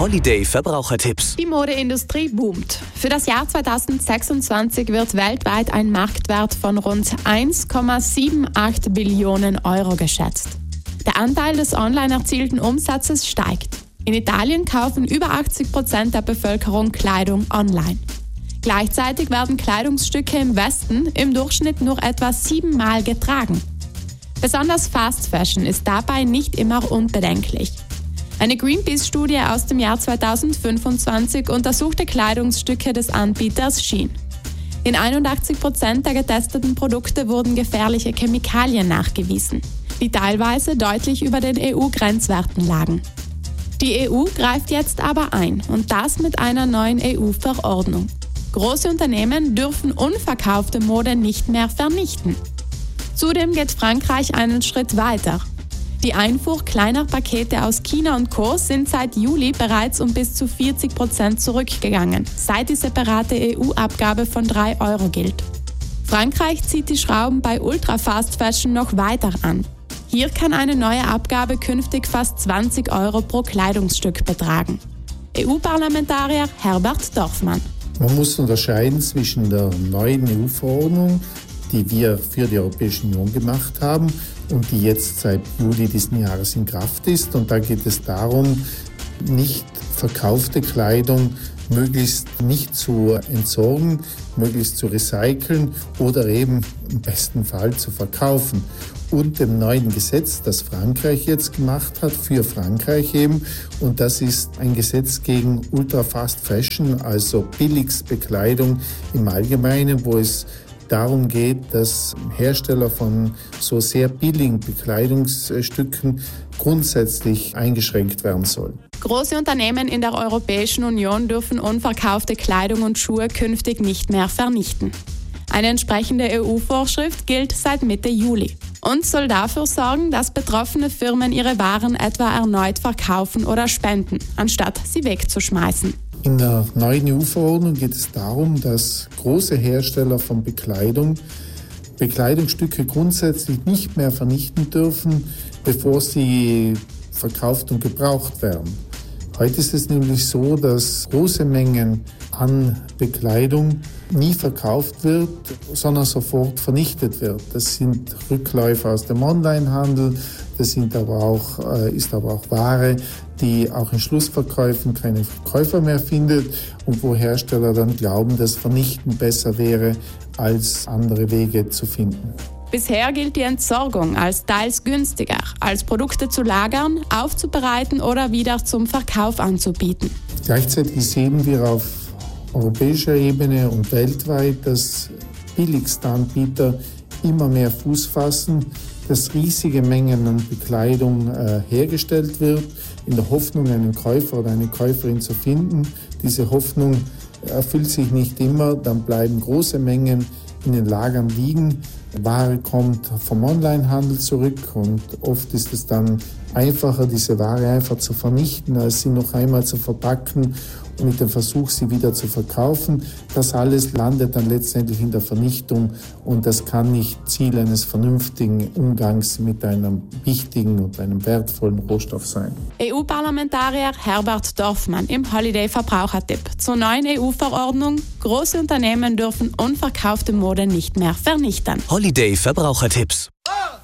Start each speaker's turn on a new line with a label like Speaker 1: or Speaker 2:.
Speaker 1: Holiday Verbrauchertipps.
Speaker 2: Die Modeindustrie boomt. Für das Jahr 2026 wird weltweit ein Marktwert von rund 1,78 Billionen Euro geschätzt. Der Anteil des online erzielten Umsatzes steigt. In Italien kaufen über 80% der Bevölkerung Kleidung online. Gleichzeitig werden Kleidungsstücke im Westen im Durchschnitt nur etwa 7-mal getragen. Besonders Fast Fashion ist dabei nicht immer unbedenklich. Eine Greenpeace-Studie aus dem Jahr 2025 untersuchte Kleidungsstücke des Anbieters Shein. In 81% der getesteten Produkte wurden gefährliche Chemikalien nachgewiesen, die teilweise deutlich über den EU-Grenzwerten lagen. Die EU greift jetzt aber ein, und das mit einer neuen EU-Verordnung. Große Unternehmen dürfen unverkaufte Mode nicht mehr vernichten. Zudem geht Frankreich einen Schritt weiter. Die Einfuhr kleiner Pakete aus China und Co. sind seit Juli bereits um bis zu 40% zurückgegangen, seit die separate EU-Abgabe von 3 Euro gilt. Frankreich zieht die Schrauben bei Ultra-Fast Fashion noch weiter an. Hier kann eine neue Abgabe künftig fast 20 Euro pro Kleidungsstück betragen. EU-Parlamentarier Herbert Dorfmann.
Speaker 3: Man muss unterscheiden zwischen der neuen EU-Verordnung, die wir für die Europäische Union gemacht haben und die jetzt seit Juli diesen Jahres in Kraft ist. Und da geht es darum, nicht verkaufte Kleidung möglichst nicht zu entsorgen, möglichst zu recyceln oder eben im besten Fall zu verkaufen. Und dem neuen Gesetz, das Frankreich jetzt gemacht hat, für Frankreich eben. Und das ist ein Gesetz gegen Ultra-Fast Fashion, also Billigstbekleidung im Allgemeinen, wo es darum geht, dass Hersteller von so sehr billigen Bekleidungsstücken grundsätzlich eingeschränkt werden sollen.
Speaker 2: Große Unternehmen in der Europäischen Union dürfen unverkaufte Kleidung und Schuhe künftig nicht mehr vernichten. Eine entsprechende EU-Vorschrift gilt seit Mitte Juli und soll dafür sorgen, dass betroffene Firmen ihre Waren etwa erneut verkaufen oder spenden, anstatt sie wegzuschmeißen.
Speaker 3: In der neuen EU-Verordnung geht es darum, dass große Hersteller von Bekleidungsstücke grundsätzlich nicht mehr vernichten dürfen, bevor sie verkauft und gebraucht werden. Heute ist es nämlich so, dass große Mengen an Bekleidung nie verkauft wird, sondern sofort vernichtet wird. Das sind Rückläufe aus dem Onlinehandel, das ist aber auch Ware, die auch in Schlussverkäufen keine Käufer mehr findet und wo Hersteller dann glauben, dass Vernichten besser wäre, als andere Wege zu finden.
Speaker 2: Bisher gilt die Entsorgung als teils günstiger, als Produkte zu lagern, aufzubereiten oder wieder zum Verkauf anzubieten.
Speaker 3: Gleichzeitig sehen wir auf europäischer Ebene und weltweit, dass billigste Anbieter immer mehr Fuß fassen, dass riesige Mengen an Bekleidung hergestellt wird, in der Hoffnung, einen Käufer oder eine Käuferin zu finden. Diese Hoffnung erfüllt sich nicht immer, dann bleiben große Mengen in den Lagern liegen. Ware kommt vom Onlinehandel zurück und oft ist es dann einfacher, diese Ware einfach zu vernichten, als sie noch einmal zu verpacken und mit dem Versuch, sie wieder zu verkaufen. Das alles landet dann letztendlich in der Vernichtung und das kann nicht Ziel eines vernünftigen Umgangs mit einem wichtigen und einem wertvollen Rohstoff sein.
Speaker 2: EU-Parlamentarier Herbert Dorfmann im Holiday Verbrauchertipp zur neuen EU-Verordnung: Große Unternehmen dürfen unverkaufte Mode nicht mehr vernichten.
Speaker 1: Holiday Verbrauchertipps.